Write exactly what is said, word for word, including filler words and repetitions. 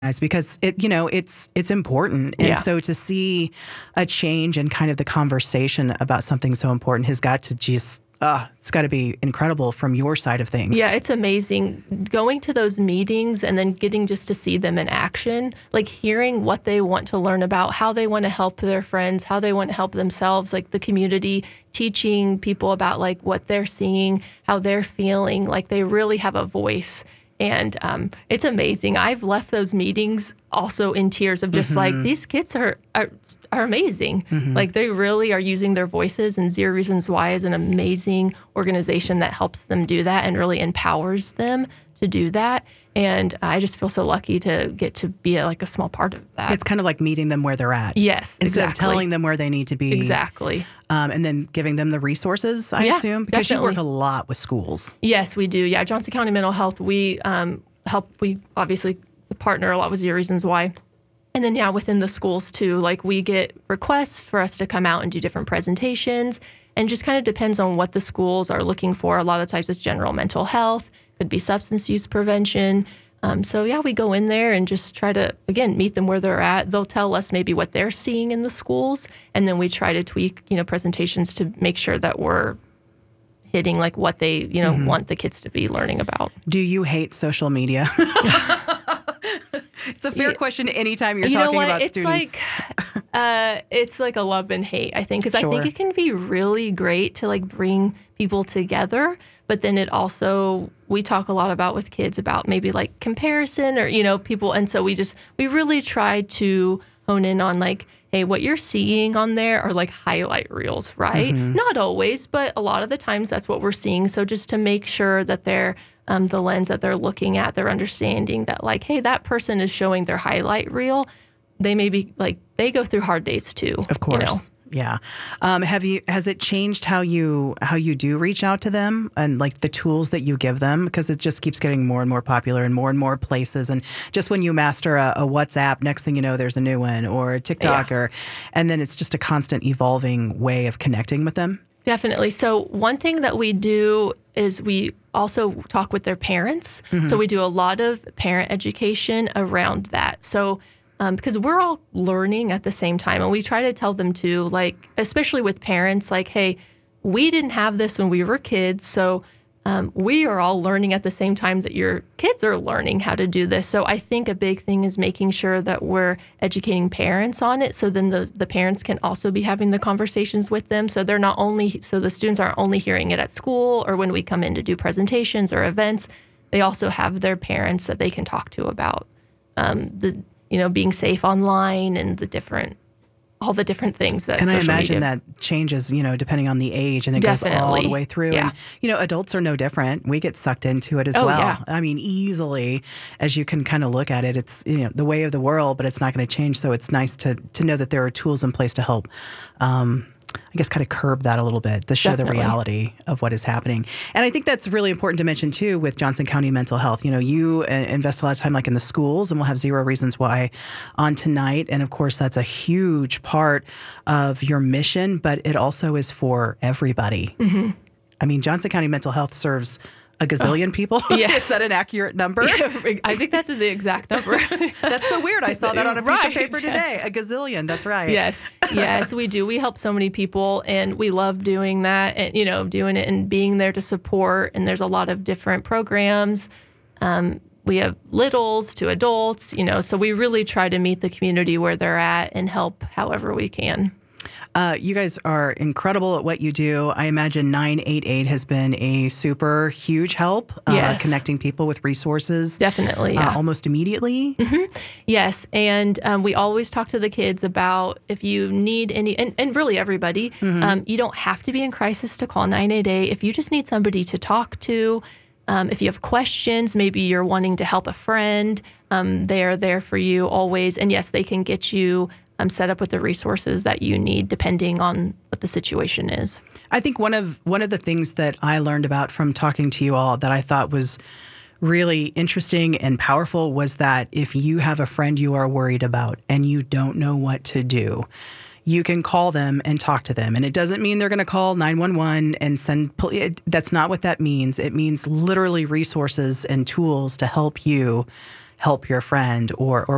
because it, you know, it's it's important. And Yeah. so to see a change in kind of the conversation about something so important has got to just, uh, it's got to be incredible from your side of things. Yeah, it's amazing going to those meetings and then getting just to see them in action, like hearing what they want to learn about, how they want to help their friends, how they want to help themselves, like the community, teaching people about like what they're seeing, how they're feeling, like they really have a voice. And um, it's amazing. I've left those meetings also in tears of just Mm-hmm. like, these kids are are, are amazing. Mm-hmm. Like they really are using their voices, and Zero Reasons Why is an amazing organization that helps them do that and really empowers them to do that. And I just feel so lucky to get to be a, like a small part of that. It's kind of like meeting them where they're at. Yes, Instead exactly. of telling them where they need to be. Exactly. Um, and then giving them the resources, I Yeah, assume, because you work definitely. a lot with schools. Yes, we do. Yeah, Johnson County Mental Health, we um, help, we obviously partner a lot with Zero Reasons Why. And then, yeah, within the schools too, like we get requests for us to come out and do different presentations, and just kind of depends on what the schools are looking for. A lot of times it's general mental health, could be substance use prevention. Um, so yeah, we go in there and just try to, again, meet them where they're at. They'll tell us maybe what they're seeing in the schools, and then we try to tweak, you know, presentations to make sure that we're hitting like what they, you know, Mm-hmm. want the kids to be learning about. Do you hate social media? It's a fair Yeah. question anytime you're You know talking what? about It's students. like uh, it's like a love and hate, I think, because I Sure. think it can be really great to like bring people together, but then it also, we talk a lot about with kids about maybe like comparison or, you know, people. And so we just, we really try to hone in on like, hey, what you're seeing on there are like highlight reels, right? Mm-hmm. Not always, but a lot of the times that's what we're seeing. So just to make sure that they're um, the lens that they're looking at, they're understanding that like, hey, that person is showing their highlight reel. They may be like, they go through hard days too. Of course. You know? Yeah. Um, have you, has it changed how you, how you do reach out to them and like the tools that you give them? Because it just keeps getting more and more popular in more and more places. And just when you master a, a WhatsApp, next thing you know, there's a new one, or a TikTok, Yeah. or, and then it's just a constant evolving way of connecting with them. Definitely. So one thing that we do is we also talk with their parents. So we do a lot of parent education around that. So um, because we're all learning at the same time, and we try to tell them too, like, especially with parents, like, hey, we didn't have this when we were kids. So um, we are all learning at the same time that your kids are learning how to do this. So I think a big thing is making sure that we're educating parents on it. So then the, the parents can also be having the conversations with them. So they're not only, so the students aren't only hearing it at school or when we come in to do presentations or events, they also have their parents that they can talk to about um, the, you know, being safe online and the different, all the different things that And I social imagine media. that changes, you know, depending on the age, and it goes all Definitely. the way through. Yeah. And, you know, adults are no different. We get sucked into it as Oh, well. yeah. I mean, easily, as you can kind of look at it, it's, you know, the way of the world, but it's not going to change. So it's nice to to know that there are tools in place to help, um, I guess, kind of curb that a little bit, to show Definitely. the reality of what is happening. And I think that's really important to mention, too, with Johnson County Mental Health. You know, you uh, invest a lot of time like in the schools, and we'll have Zero Reasons Why on tonight. And of course, that's a huge part of your mission, but it also is for everybody. Mm-hmm. I mean, Johnson County Mental Health serves a gazillion people. yes. Is that an accurate number? I think that's the exact number. That's so weird. I saw that on a piece Right, of paper today. yes. A gazillion. That's right. Yes. Yes, we do. We help so many people, and we love doing that and, you know, doing it and being there to support. And there's a lot of different programs. Um, we have littles to adults, you know, so we really try to meet the community where they're at and help however we can. Uh, you guys are incredible at what you do. I imagine nine eight eight has been a super huge help, uh, Yes. connecting people with resources Definitely. uh, Yeah. almost immediately. Yes, and um, we always talk to the kids about if you need any, and, and really everybody, um, you don't have to be in crisis to call nine eight eight. If you just need somebody to talk to, um, if you have questions, maybe you're wanting to help a friend, um, they're there for you always. And yes, they can get you um, set up with the resources that you need depending on what the situation is. I think one of one of the things that I learned about from talking to you all that I thought was really interesting and powerful was that if you have a friend you are worried about and you don't know what to do, you can call them and talk to them. And it doesn't mean they're going to call nine one one and send pol- it, that's not what that means. It means literally resources and tools to help you help your friend or or